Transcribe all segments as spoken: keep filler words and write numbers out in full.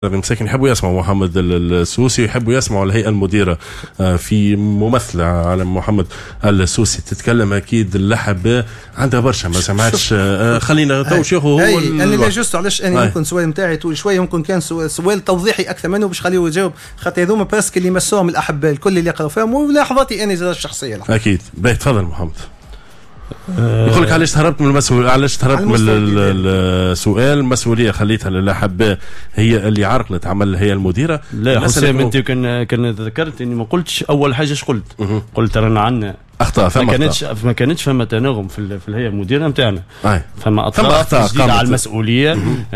مساكن يحبوا يسمعوا محمد السوسي ويحبوا يسمعوا الهيئة المديرة في ممثلة على محمد السوسي تتكلم. أكيد اللحب عندها برشا ما سمعتش. خلينا تو شيخو هو أنا اللي جست علاش أنا ممكن سؤال متاعي طول شوية ممكن كان سؤال توضيحي أكثر منه باش خليه يجاوب خاطر هذوما برسك اللي مسوهم الأحباء الكل اللي يقرأوا فيهم ولاحظاتي أنا الشخصية. أكيد باهي تفضل محمد. يقول لك علاش تهربت من المسؤول علاش تهربت من السؤال المسؤوليه خليتها للاحباء هي اللي عرقلت عمل هي المديره. لا حسام انت كان كان ذكرت اني ما قلتش اول حاجه ايش قلت قلت رانا عندنا اخطاء ما كانتش ما كانتش فما تناغم في في الهيئه المديره نتاعنا فما اطراف جديده على المسؤوليه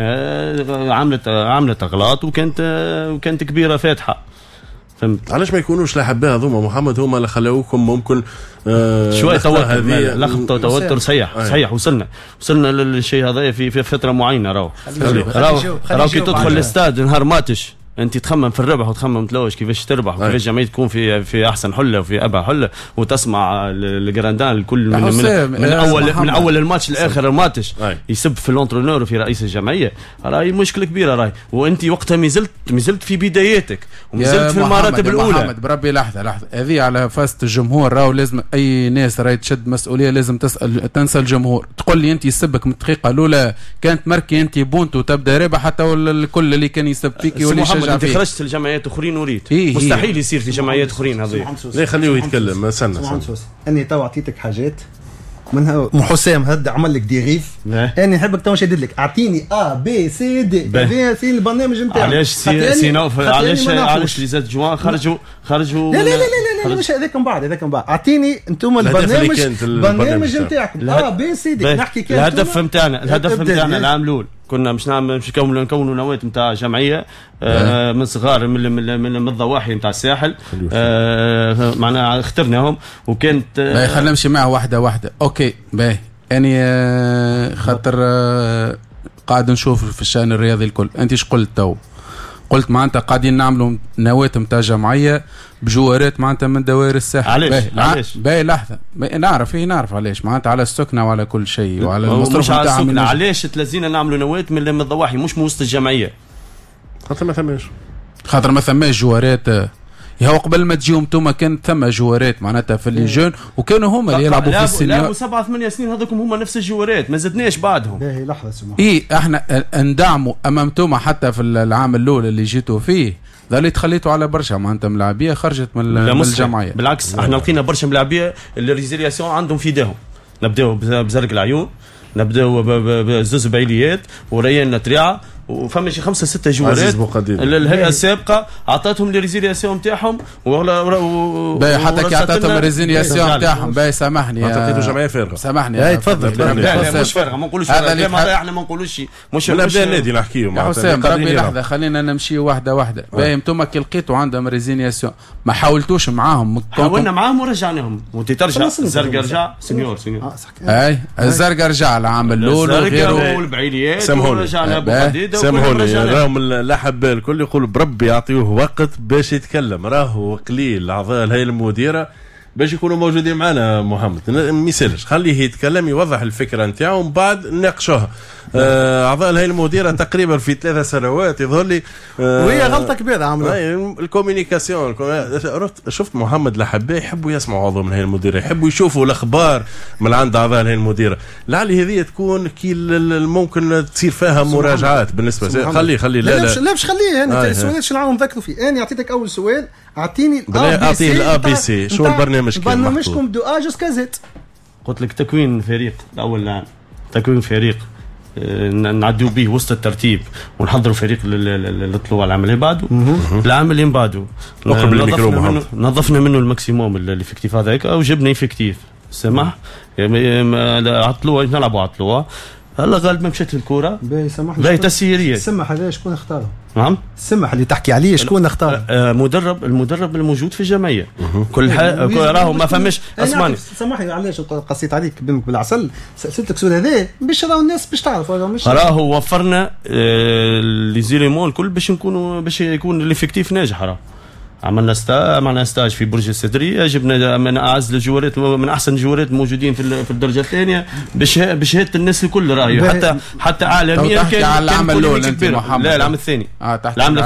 آه عملت عملت اغلاط وكانت آه وكانت كبيره فاتحه. فهمت علاش ما يكونوش لاحباء هذوما محمد هما اللي خلوكم ممكن آه شويه توتر لخبط توتر صحيح صحيح وصلنا وصلنا للشيء هذا في في فتره معينه راهو راهو راهو كي تدخل الاستاد نهار ماتش انت تخمم في الربح وتخمم تلوش كيفاش تربح وكيفاش جمعيه تكون في في احسن حله وفي ابا حله وتسمع الجراندان الكل من, من, من اول من اول الماتش لاخر الماتش يسب في الانترونور وفي رئيس الجمعيه. راهي مشكله كبيره راهي وانت وقتها مازلت مازلت في بداياتك ومازلت في المراتب الاولى. محمد بربي لحظه لحظه هذه على فاست الجمهور راهو لازم اي ناس راهي تشد مسؤوليه لازم تسال تنسى الجمهور. تقول لي انت يسبك من الدقيقه الاولى كانت مركي انت بونت وتبدا رابح حتى الكل اللي كان يسب فيك واللي انت خرجت لجمعيات اخرين وريت إيه مستحيل يصير في جمعيات اخرين. هذه ليه خليه يتكلم سنه اني تو اعطيتك حاجات منها ام حسام هدا عمل لك ديغيف انا نحبك تو نشدد لك اعطيني ا بي سي دي بي سي البرنامج نتاعك. علاش سي سي نوف علاش علاش لي زاد جوان خرجوا خرجوا لا لا لا لا, لا مش هذاك من بعد هذاك من بعد اعطيني انتم البرنامج البرنامج نتاعكم ا بي سي دي نحكي كيف الهدف نتاعنا الهدف نتاعنا العام الاول كنا مش نعمل مش نكونوا نكونوا نواه نتاع جمعيه آه من صغار من من من, من الضواحي نتاع الساحل آه معناها اخترناهم وكانت آه خلينا نمشي معه واحده واحده. اوكي باهي اني آه خاطر آه قاعد نشوف في الشان الرياضي الكل. انت ايش قلت تو؟ قلت معناتها قاعدين نعملوا نواه نتاع جمعيه بجوارات معناتها من دوائر الساحل. علاش علاش باهي لحظه نعرف ايه نعرف علاش معناتها على السكنه وعلى كل شيء وعلى المصروف نتاعهم. علاش تلزينا نعملوا نواه من من الضواحي مش من وسط الجمعيه؟ خاطر ما ثماش خاطر ما ثماش جوارات. يا قبل ما تجيهم انتم كانت ثم جوارات معناتها في اللي جون وكانوا هما اللي يلعبوا في السنيور. لعبوا سبعة ثمانية سنين هذوكم هما نفس الجوارات ما زدناش بعدهم. باهي لحظه سمح اي احنا ندعموا امامتم حتى في العام الاول اللي جيتوا فيه ظليت خليتوا على برشا معناتها ملاعبيه خرجت من الجمعيه. بالعكس احنا لقينا برشا ملاعبيه اللي ريزيلياسيون عندهم في ايديهم. نبداو بزرق العيون نبداو بزوز بعيليات وريان تريعه وفما شي خمسه سته جوارات الهيئه السابقه عطاتهم لي ريزيلياسيون نتاعهم ولا باهي حتى كي عطاتهم الريزيلياسيون نتاعهم باهي سامحني عطيتوا جمعيه فارغه سامحني باهي تفضل. لا مش فارغه ما نقولوش احنا ما نقولوش مش نبدا النادي نحكيو مع حسام بربي لحظه خلينا نمشي واحده واحده. باهي انتم كي لقيتوا عندهم ريزيلياسيون ما حاولتوش معاهم؟ حاولنا معاهم ورجعناهم وانت ترجع الزرقاء رجع سنيور سنيور اي الزرقاء رجع العام الاول وغيره والبعيديات سامحوني سامحوني راهم الاحباء الكل يقولوا بربي يعطيوه وقت باش يتكلم. راهو قليل اعضاء الهيئه المديره باش يكونوا موجودين معنا. محمد ما يسالش خليه يتكلم يوضح الفكره نتاعو ومن بعد نناقشوها. آه اعضاء الهيئه المديره تقريبا في ثلاث سنوات يظهر لي آه وهي غلطه كبيره عملوها الكوميونيكاسيون. شفت محمد الاحباء يحبوا يسمعوا اعضاء من الهيئه المديره يحبوا يشوفوا الاخبار من عند اعضاء الهيئه المديره. لعل هذه تكون كي ممكن تصير فيها مراجعات بالنسبه خليه خليه لا لا لا مش خليه يعني السؤال شنو نعاود نذكروا فيه. انا اعطيتك اول سؤال اعطيني اعطيه الأ بي سي شو البرنامج كان برنامجكم دو ا جوسكا زد. قلت لك تكوين فريق اول عام تكوين فريق نعدوا به وسط الترتيب ونحضروا فريق للطلوع العام اللي بعده. العام اللي بعده نظفنا منه نظفنا منه الماكسيموم الافكتيف هذاك وجبنا افكتيف سمح عطلوع نلعبوا عطلوع. هلا غالبا مشيت الكوره باهي سمح باهي تسييريه. سمح هذا شكون اختاره؟ نعم سمح اللي تحكي عليه شكون اختاره؟ آه مدرب المدرب الموجود في الجمعيه كل حاجه راهو ما فماش اسمعني سامحني علاش قصيت عليك بالعسل سالتك سؤال هذا باش راهو الناس باش تعرف مش راهو وفرنا آه لي زيليمون الكل باش نكونوا باش يكون الافكتيف ناجح. راه عملنا ستا عملنا ستاج في برج السدريه، جبنا من اعز الجوارات من احسن الجوارات الموجودين في في الدرجه الثانيه بشهاده الناس الكل راهي، حتى حتى عالميا كان على العام الاول انت محمد؟ لا العام الثاني. اه تحت العام